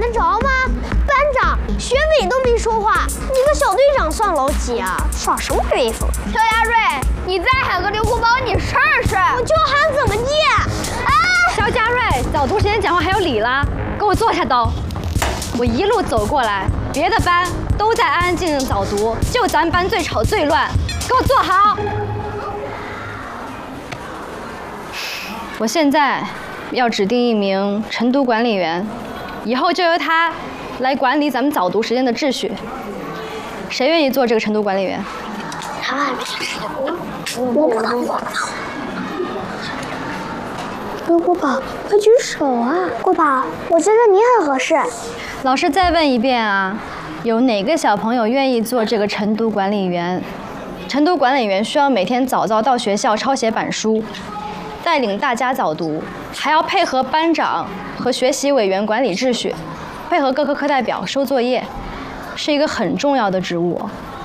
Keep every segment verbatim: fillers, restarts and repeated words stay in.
得着吗？班长，学委都没说话，你个小队长算老几啊？耍什么威风？ 小亚瑞，你再喊个刘国宝，你试试。 我就喊怎么地？啊！ 小佳瑞，早读时间讲话还有理啦！给我坐下都。我一路走过来，别的班都在安安静静早读，就咱班最吵最乱。给我坐好。我现在要指定一名晨读管理员，以后就由他来管理咱们早读时间的秩序。谁愿意做这个晨读管理员？ 我不当，我不当。刘国宝，快举手啊！国宝，我觉得你很合适。 老师再问一遍啊，有哪个小朋友愿意做这个晨读管理员？晨读管理员需要每天早早到学校抄写板书，带领大家早读，还要配合班长和学习委员管理秩序，配合各科课代表收作业，是一个很重要的职务。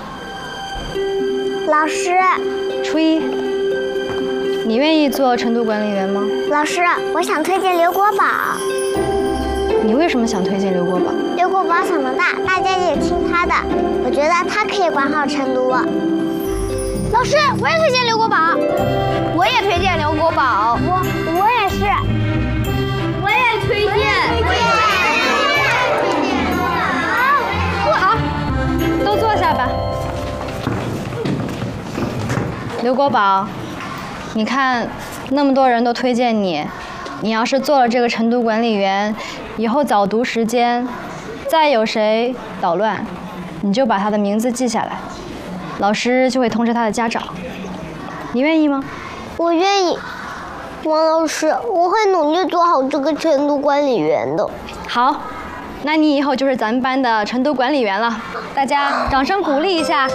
老师， 初一，你愿意做晨读管理员吗？ 老师，我想推荐刘国宝。 你为什么想推荐刘国宝？ 刘国宝嗓门大，大家也听他的，我觉得他可以管好晨读。 老师，我也推荐刘国宝。我也推荐刘国宝。 我我也是。 我也推荐。我也好，都坐下吧。刘国宝，你看那么多人都推荐你，你要是做了这个晨读管理员，以后早读时间再有谁捣乱，你就把他的名字记下来，老师就会通知他的家长。你愿意吗？ 我愿意。王老师，我会努力做好这个晨读管理员的。 好，那你以后就是咱们班的晨读管理员了，大家掌声鼓励一下。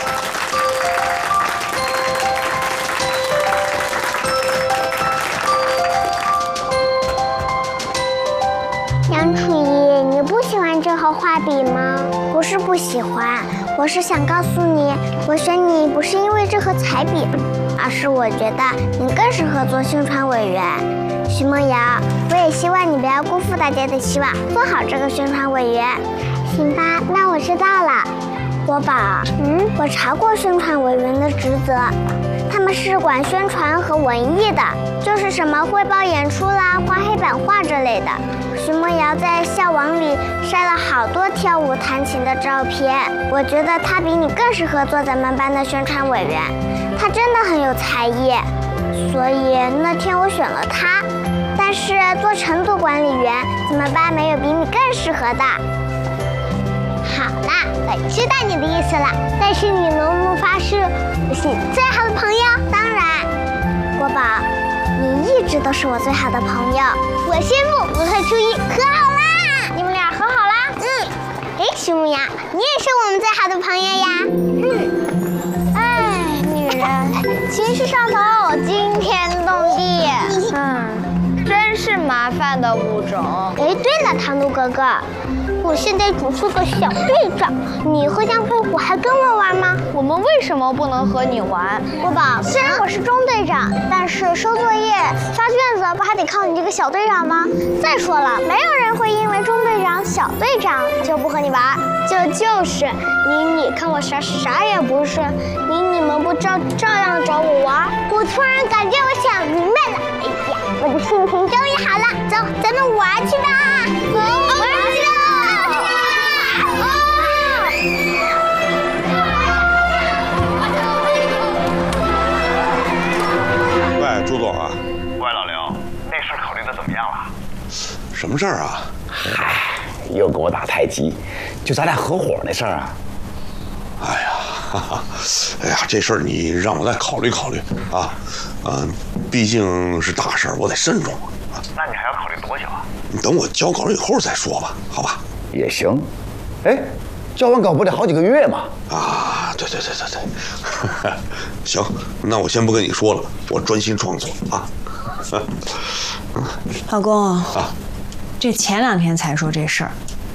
杨楚怡，你不喜欢这盒画笔吗？不是不喜欢，我是想告诉你，我选你不是因为这盒彩笔，而是我觉得你更适合做宣传委员。徐梦瑶，我也希望你不要辜负大家的希望，做好这个宣传委员。行吧，那我知道了。国宝，嗯，我查过宣传委员的职责，他们是管宣传和文艺的，就是什么汇报演出啦、画黑板画之类的。徐梦瑶在校网里晒了好多跳舞弹琴的照片，我觉得她比你更适合做咱们班的宣传委员，她真的很有才艺，所以那天我选了她。但是做晨读管理员，咱们班没有比你更适合的。好啦，我知道你的意思了，但是你能不能发誓我是你最好的朋友？当然，国宝，你一直都是我最好的朋友。我宣布，我和初一和好啦！ 你们俩和好啦？ 嗯。哎，徐木雅，你也是我们最好的朋友呀。 嗯。哎，女人，情绪上头，惊天动地。嗯，真是麻烦的物种。 哎，对了，唐奴哥哥。我现在只是个小队长，你和江飞虎还跟我玩吗？ 我们为什么不能和你玩？ 国宝，虽然我是中队长，但是收作业、刷卷子不还得靠你这个小队长吗？再说了，没有人会因为中队长、小队长就不和你玩。这就是你，你看我啥啥也不是，你你们不照照样找我玩？我突然感觉我想明白了，哎呀，我的心情终于好了，走，咱们玩去吧！走，玩去！ 喂，朱总啊！ 喂，老刘，那事儿考虑的怎么样了？ 什么事儿啊？ 嗨，又给我打太极，就咱俩合伙那事儿啊。 哎呀，哈哈，哎呀，这事儿你让我再考虑考虑啊。嗯，毕竟是大事儿，我得慎重啊。 那你还要考虑多久啊？ 你等我交稿以后再说吧，好吧？ 也行。哎，交完稿不得好几个月吗？ 啊，对对对对对，行，那我先不跟你说了，我专心创作啊。 老公啊， 这前两天才说这事儿，